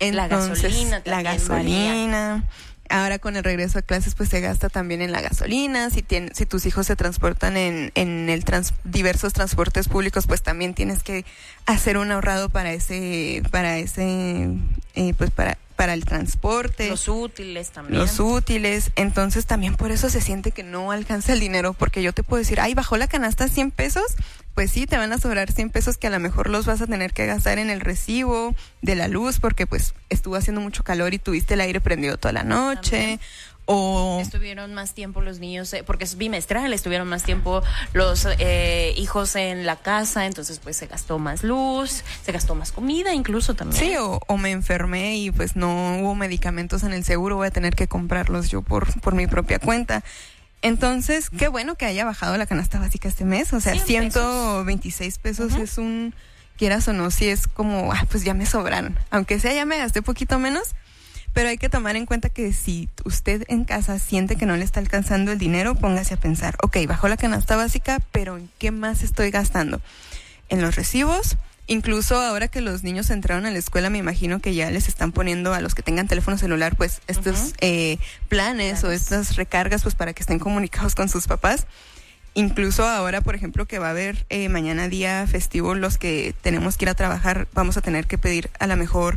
Entonces, la gasolina. Varía. Ahora con el regreso a clases pues se gasta también en la gasolina. Si tus hijos se transportan en diversos transportes públicos, pues también tienes que hacer un ahorrado para el transporte. Los útiles también. Los útiles. Entonces también por eso se siente que no alcanza el dinero, porque yo te puedo decir, bajó la canasta 100 pesos. Pues sí, te van a sobrar 100 pesos que a lo mejor los vas a tener que gastar en el recibo de la luz porque pues estuvo haciendo mucho calor y tuviste el aire prendido toda la noche. También. O estuvieron más tiempo los niños, porque es bimestral, estuvieron más tiempo los hijos en la casa, entonces pues se gastó más luz, se gastó más comida incluso también. Sí, o me enfermé y pues no hubo medicamentos en el seguro, voy a tener que comprarlos yo por mi propia cuenta. Entonces, qué bueno que haya bajado la canasta básica este mes. O sea, 126 pesos es quieras o no, sí es como, pues ya me sobraron. Aunque sea, ya me gasté poquito menos. Pero hay que tomar en cuenta que si usted en casa siente que no le está alcanzando el dinero, póngase a pensar, bajó la canasta básica, pero ¿en qué más estoy gastando? En los recibos. Incluso ahora que los niños entraron a la escuela, me imagino que ya les están poniendo a los que tengan teléfono celular, pues estos planes o estas recargas, pues para que estén comunicados con sus papás. Incluso ahora, por ejemplo, que va a haber mañana día festivo, los que tenemos que ir a trabajar, vamos a tener que pedir a lo mejor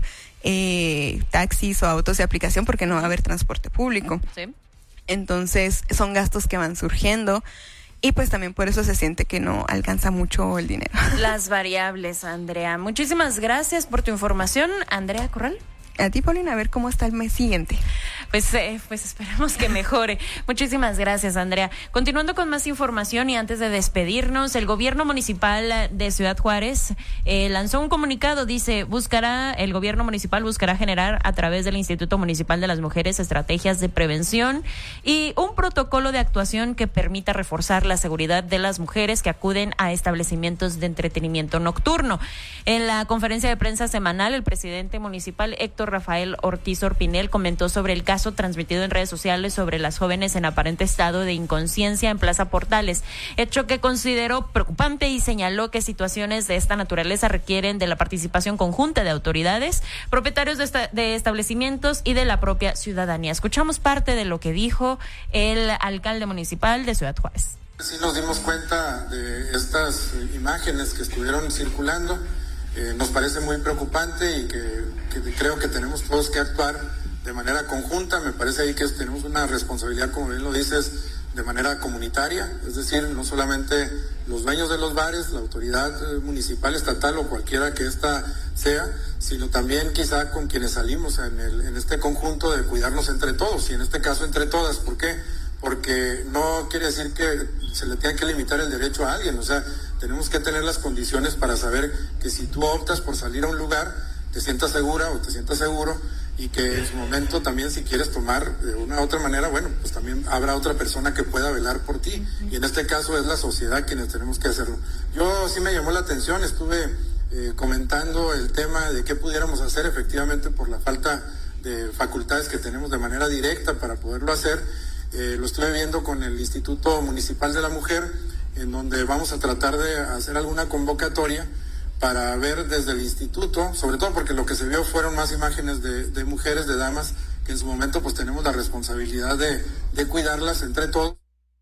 taxis o autos de aplicación porque no va a haber transporte público. Sí. Entonces, son gastos que van surgiendo. Y pues también por eso se siente que no alcanza mucho el dinero. Las variables, Andrea. Muchísimas gracias por tu información, Andrea Corral. A ti, Paulina, a ver cómo está el mes siguiente. Pues esperemos que mejore. Muchísimas gracias, Andrea. Continuando con más información y antes de despedirnos, el gobierno municipal de Ciudad Juárez lanzó un comunicado. Dice, el gobierno municipal buscará generar a través del Instituto Municipal de las Mujeres estrategias de prevención y un protocolo de actuación que permita reforzar la seguridad de las mujeres que acuden a establecimientos de entretenimiento nocturno. En la conferencia de prensa semanal, el presidente municipal, Héctor Rafael Ortiz Orpinel, comentó sobre el caso transmitido en redes sociales sobre las jóvenes en aparente estado de inconsciencia en Plaza Portales, hecho que consideró preocupante y señaló que situaciones de esta naturaleza requieren de la participación conjunta de autoridades, propietarios de establecimientos y de la propia ciudadanía. Escuchamos parte de lo que dijo el alcalde municipal de Ciudad Juárez. Sí nos dimos cuenta de estas imágenes que estuvieron circulando. Nos parece muy preocupante y que creo que tenemos todos que actuar de manera conjunta. Me parece ahí que tenemos una responsabilidad, como bien lo dices, de manera comunitaria, es decir, no solamente los dueños de los bares, la autoridad municipal, estatal o cualquiera que ésta sea, sino también quizá con quienes salimos en este conjunto de cuidarnos entre todos, y en este caso entre todas. ¿Por qué? Porque no quiere decir que se le tenga que limitar el derecho a alguien, o sea, tenemos que tener las condiciones para saber que si tú optas por salir a un lugar, te sientas segura o te sientas seguro, y que en su momento también, si quieres tomar de una u otra manera, bueno, pues también habrá otra persona que pueda velar por ti, y en este caso es la sociedad quienes tenemos que hacerlo. Yo sí me llamó la atención, estuve comentando el tema de qué pudiéramos hacer efectivamente por la falta de facultades que tenemos de manera directa para poderlo hacer. Lo estuve viendo con el Instituto Municipal de la Mujer, en donde vamos a tratar de hacer alguna convocatoria para ver desde el instituto, sobre todo porque lo que se vio fueron más imágenes de mujeres, de damas, que en su momento pues tenemos la responsabilidad de cuidarlas entre todos.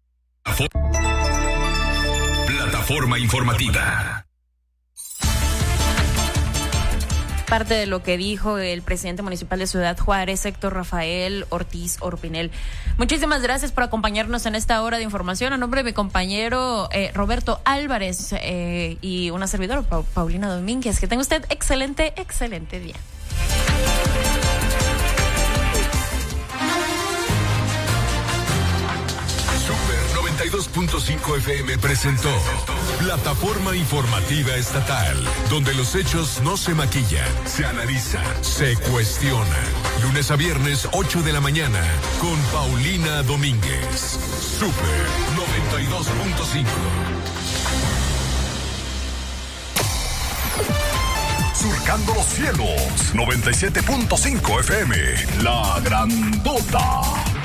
Plataforma informativa. Parte de lo que dijo el presidente municipal de Ciudad Juárez, Héctor Rafael Ortiz Orpinel. Muchísimas gracias por acompañarnos en esta hora de información. A nombre de mi compañero Roberto Álvarez y una servidora, Paulina Domínguez. Que tenga usted excelente día. Super 92.5 FM presentó Plataforma Informativa Estatal, donde los hechos no se maquillan, se analizan, se cuestionan. Lunes a viernes, 8 de la mañana, con Paulina Domínguez. Super 92.5. Surcando los cielos, 97.5 FM, La Grandota.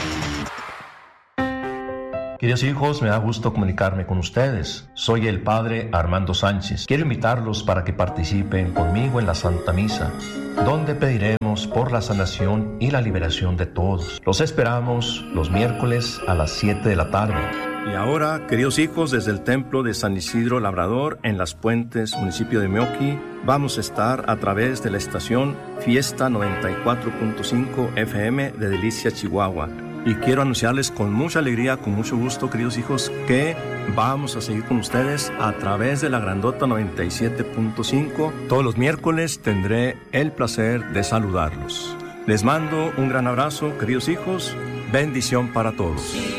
Queridos hijos, me da gusto comunicarme con ustedes. Soy el Padre Armando Sánchez. Quiero invitarlos para que participen conmigo en la Santa Misa, donde pediremos Oremos por la sanación y la liberación de todos. Los esperamos los miércoles a las 7 de la tarde. Y ahora, queridos hijos, desde el templo de San Isidro Labrador, en Las Puentes, municipio de Meoqui, vamos a estar a través de la estación Fiesta 94.5 FM de Delicia, Chihuahua. Y quiero anunciarles con mucha alegría, con mucho gusto, queridos hijos, que vamos a seguir con ustedes a través de la grandota 97.5. Todos los miércoles tendré el placer de saludarlos. Les mando un gran abrazo, queridos hijos. Bendición para todos.